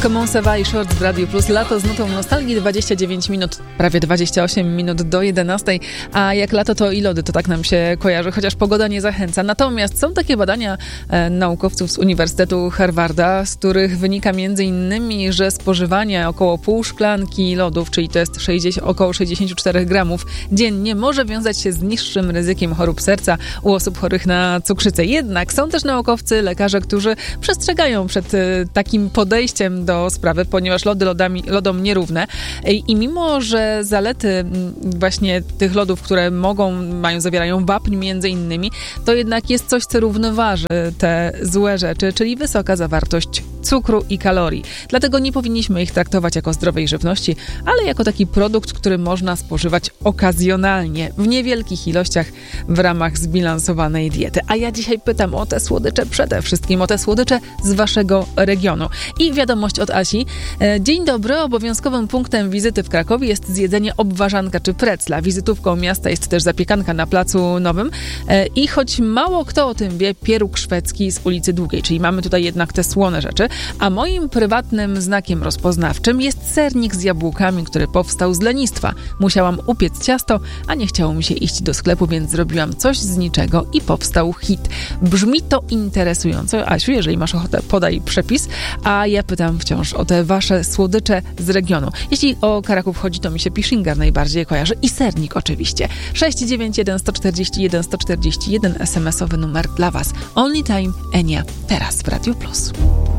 Comment ça va i Shorts w Radiu Plus. Lato z nutą nostalgii, 29 minut, prawie 28 minut do 11. A jak lato, to i lody, to tak nam się kojarzy, chociaż pogoda nie zachęca. Natomiast są takie badania naukowców z Uniwersytetu Harvarda, z których wynika m.in., że spożywanie około pół szklanki lodów, czyli to jest około 64 gramów dziennie, może wiązać się z niższym ryzykiem chorób serca u osób chorych na cukrzycę. Jednak są też naukowcy, lekarze, którzy przestrzegają przed takim podejściem do sprawy, ponieważ lody lodom nierówne. I mimo, że zalety właśnie tych lodów, które zawierają wapń między innymi, to jednak jest coś, co równoważy te złe rzeczy, czyli wysoka zawartość cukru i kalorii. Dlatego nie powinniśmy ich traktować jako zdrowej żywności, ale jako taki produkt, który można spożywać okazjonalnie, w niewielkich ilościach w ramach zbilansowanej diety. A ja dzisiaj pytam o te słodycze, przede wszystkim o te słodycze z waszego regionu. I wiadomość od Asi. Dzień dobry, obowiązkowym punktem wizyty w Krakowie jest zjedzenie obwarzanka czy precla. Wizytówką miasta jest też zapiekanka na Placu Nowym. I choć mało kto o tym wie, pieróg szwedzki z ulicy Długiej, czyli mamy tutaj jednak te słone rzeczy. A moim prywatnym znakiem rozpoznawczym jest sernik z jabłkami, który powstał z lenistwa. Musiałam upiec ciasto, a nie chciało mi się iść do sklepu, więc zrobiłam coś z niczego i powstał hit. Brzmi to interesująco. Asiu, jeżeli masz ochotę, podaj przepis, a ja pytam wciąż o te wasze słodycze z regionu. Jeśli o Kraków chodzi, to mi się Pishingar najbardziej kojarzy i sernik oczywiście. 691 141 141 SMS-owy numer dla was. Only Time, Enia, teraz w Radiu Plus.